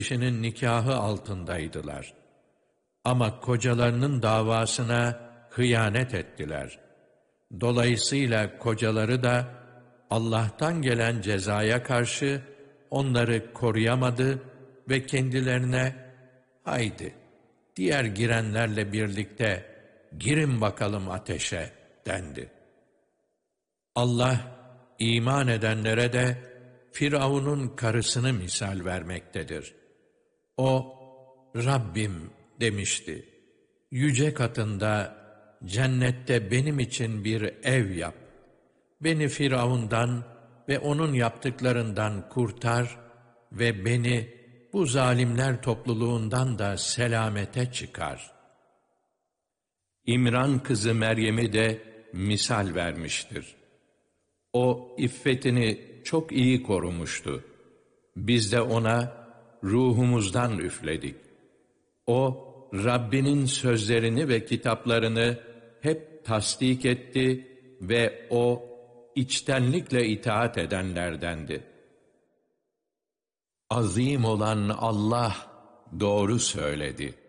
kişinin nikahı altındaydılar. Ama kocalarının davasına hıyanet ettiler. Dolayısıyla kocaları da Allah'tan gelen cezaya karşı onları koruyamadı ve kendilerine haydi diğer girenlerle birlikte girin bakalım ateşe dendi. Allah iman edenlere de Firavun'un karısını misal vermektedir. O, Rabbim demişti, yüce katında, cennette benim için bir ev yap. Beni Firavun'dan ve onun yaptıklarından kurtar ve beni bu zalimler topluluğundan da selamete çıkar. İmran kızı Meryem'i de misal vermiştir. O iffetini çok iyi korumuştu. Biz de ona ruhumuzdan üfledik. O, Rabbinin sözlerini ve kitaplarını hep tasdik etti ve o, içtenlikle itaat edenlerdendi. Azim olan Allah doğru söyledi.